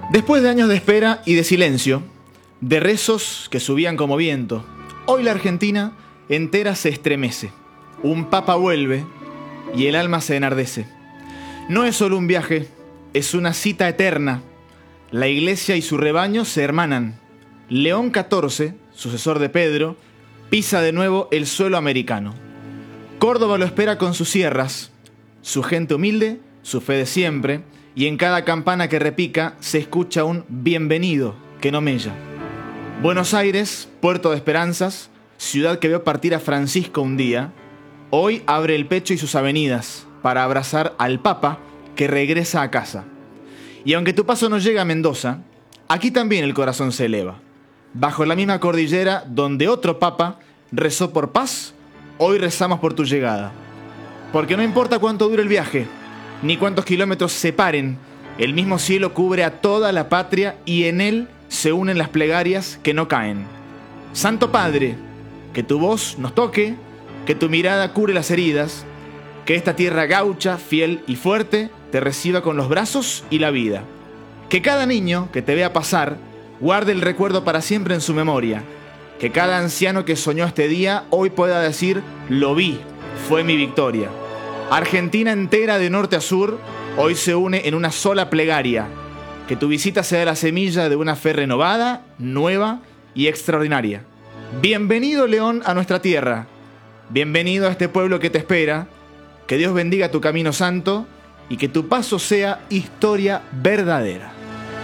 Después de años de espera y de silencio, de rezos que subían como viento, hoy la Argentina entera se estremece. Un papa vuelve y el alma se enardece. No es solo un viaje, es una cita eterna. La iglesia y su rebaño se hermanan. León XIV, sucesor de Pedro, pisa de nuevo el suelo americano. Córdoba lo espera con sus sierras, su gente humilde, su fe de siempre, y en cada campana que repica se escucha un bienvenido que no mella. Buenos Aires, puerto de esperanzas, ciudad que vio partir a Francisco un día, hoy abre el pecho y sus avenidas para abrazar al Papa que regresa a casa. Y aunque tu paso no llega a Mendoza, aquí también el corazón se eleva. Bajo la misma cordillera donde otro Papa rezó por paz, hoy rezamos por tu llegada. Porque no importa cuánto dure el viaje, ni cuántos kilómetros separen, el mismo cielo cubre a toda la patria y en él se unen las plegarias que no caen. Santo Padre, que tu voz nos toque, que tu mirada cure las heridas, que esta tierra gaucha, fiel y fuerte, te reciba con los brazos y la vida. Que cada niño que te vea pasar guarde el recuerdo para siempre en su memoria. Que cada anciano que soñó este día hoy pueda decir, lo vi, fue mi victoria. Argentina entera de norte a sur hoy se une en una sola plegaria. Que tu visita sea la semilla de una fe renovada, nueva y extraordinaria. Bienvenido, León, a nuestra tierra. Bienvenido a este pueblo que te espera. Que Dios bendiga tu camino santo y que tu paso sea historia verdadera.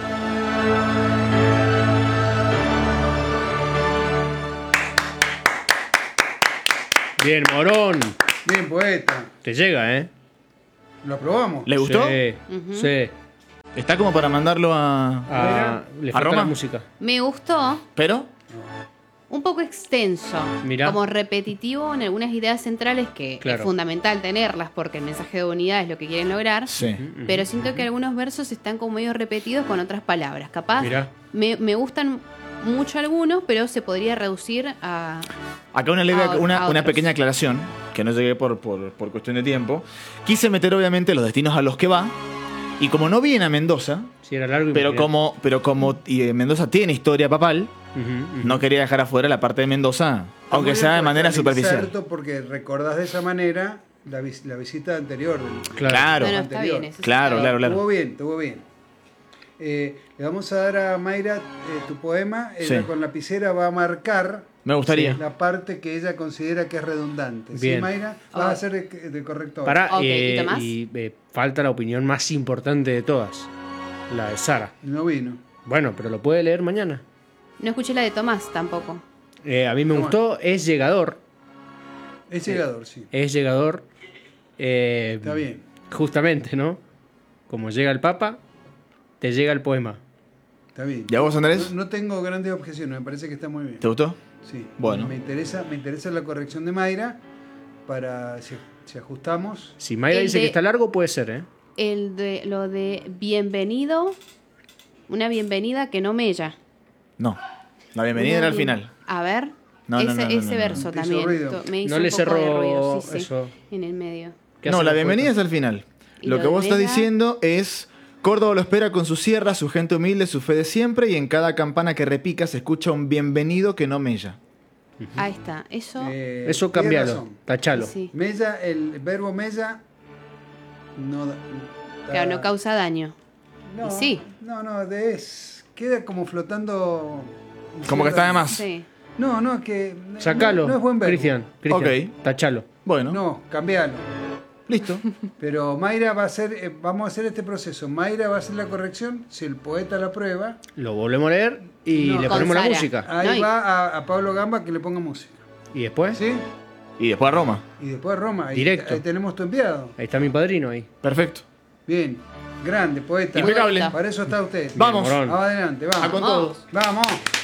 Bien, Morón. Bien, poeta. Te llega, ¿eh? ¿Lo aprobamos? ¿Le gustó? Sí, sí. Está como para mandarlo a Le falta Roma. la música. Me gustó. ¿Pero? Un poco extenso. Mirá. Como repetitivo en algunas ideas centrales que Claro. es fundamental tenerlas porque el mensaje de unidad es lo que quieren lograr. Sí. Pero siento que algunos versos están como medio repetidos con otras palabras. Capaz Mirá. me gustan mucho algunos, pero se podría reducir a... Acá una, leve, A una otros. pequeña aclaración, que no llegué por cuestión de tiempo. Quise meter obviamente los destinos a los que va, y como no viene a Mendoza, Sí, era largo y pero movía. como Mendoza tiene historia papal, no quería dejar afuera la parte de Mendoza, aunque sea de manera superficial. Cierto, porque recordás de esa manera la visita anterior. Claro, Bueno, está bien. Eso sí claro, está bien. claro. Estuvo bien. Le vamos a dar a Mayra tu poema. Ella Sí. con lapicera va a marcar Me gustaría. la parte que ella considera que es redundante. Bien. ¿Sí, Mayra? Vas a ser de corrector. Pará, Ok, ¿y Tomás? falta la opinión más importante de todas. La de Sara. No vino. Bueno, pero lo puede leer mañana. No escuché la de Tomás tampoco. A mí me ¿Cómo? gustó. Es llegador. Es llegador, sí. Es llegador. Está bien. Justamente, ¿no? Como llega el Papa, te llega el poema. Está bien. ¿Y a vos, Andrés? No tengo grandes objeciones, me parece que está muy bien. ¿Te gustó? Sí. Bueno. Me interesa la corrección de Mayra para si ajustamos. Si Mayra El dice de- que está largo, puede ser, ¿eh? Lo de bienvenido, una bienvenida que no mella. No. La bienvenida era al final. A ver, No, no, no, ese no. verso Te hizo también ruido. me hizo No un le poco de cerró ruido, sí, eso. en el medio. ¿Qué No, hace la el bienvenida es poeta? al final. Y Lo lo que vos de estás Vega- diciendo es... Córdoba lo espera con su sierra, su gente humilde, su fe de siempre, y en cada campana que repica se escucha un bienvenido que no mella. Ahí está, eso. Eso tiene cambialo, razón. tachalo. Sí, Mella, el verbo mella no da- claro, no causa daño. No, Y sí. No, queda como flotando. Como que está de más. Sí. No, que Sacalo, no es buen verbo. Cristian. Ok. Tachalo. Bueno, No, cambialo. listo. Pero Mayra va a hacer, vamos a hacer este proceso. Mayra va a hacer la corrección, si el poeta la prueba, Lo volvemos a leer y No. le Con ponemos la Sara. música. ahí No, y- va a Pablo Gamba que le ponga música. Y después, ¿Sí? Y después a Roma. Y después Roma. Directo. Ahí tenemos tu enviado. ahí está mi padrino ahí. Perfecto. Bien, grande, poeta. Impecable. Para eso está usted. Vamos. Morón. Vamos adelante, A con vamos. todos. Vamos.